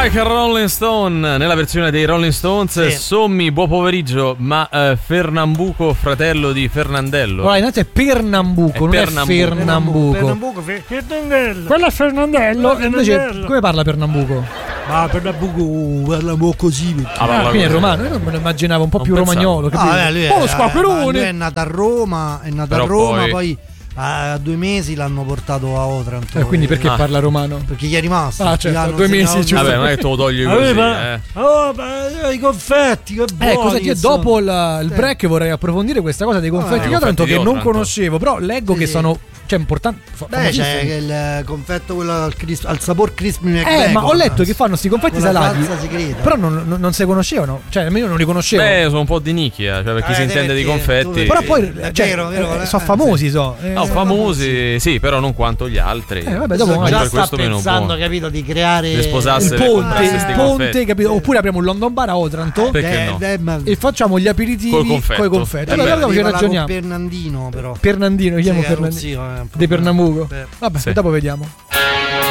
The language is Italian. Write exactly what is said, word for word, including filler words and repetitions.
Like a Rolling Stone nella versione dei Rolling Stones. Sì. Sommi, buon pomeriggio. Ma eh, Fernambuco, fratello di Fernandello. Allora, innanzi è Pernambuco, È non Pernambuco. è Fernambuco. Pernambuco, Fer- Fernandello. Quello è Fernandello. Eh, Invece, Fernandello. come parla Pernambuco? Ma Pernambuco parla un po' così. Ah, Ah, quindi è romano. Io non me lo immaginavo un po' Non più pensavo. romagnolo. Ah, capito? beh, lui, oh, lo è, squacquerone. lui è nato a Roma, è nato Però a Roma, poi- poi, a due mesi l'hanno portato a Otranto. Eh, quindi perché Ah. parla romano? Perché gli è rimasto. Ah, certo, Gli hanno due mesi, insegnato- giusto. Vabbè, non è che te lo togli così. Aveva- Eh. Oh, ma i confetti, che buoni. Eh, cosa che insomma. dopo il, il break vorrei approfondire questa cosa dei confetti eh, di Otranto confetti di che non Otranto. conoscevo, però leggo Sì, che sì. sono cioè importanti. fa- Beh, famosissimi. c'è il confetto quello al, cris- al sapor crispy Eh, McBacon. ma ho letto che fanno sti confetti Con la salati. salsa segreta. Però non, non, non si conoscevano, cioè nemmeno non li conoscevo. Beh, sono un po' di nicchia, cioè per chi Eh, si intende di perché confetti. tu- però poi È cioè, vero, vero, eh, eh, sono eh, famosi, so. Eh, No, famosi, sì, però non quanto gli altri. Eh, vabbè, dopo Adesso magari- già per sta questo meno pensando, buono. capito, di creare Le sposasse il le ponte, comprasse il sti ponte, confetti. capito? Oppure apriamo un London Bar a Otranto Perché no? Eh, ma- e facciamo gli aperitivi Col confetto. coi confetti. Eh, Allora, beh, dopo ci Devi parlare con ragioniamo. Fernandino, però. Pernandino, io chiamo Sì, è lo Fernandino. zio, eh, un De problema. Pernambuco. Per- Vabbè, Sì. dopo vediamo.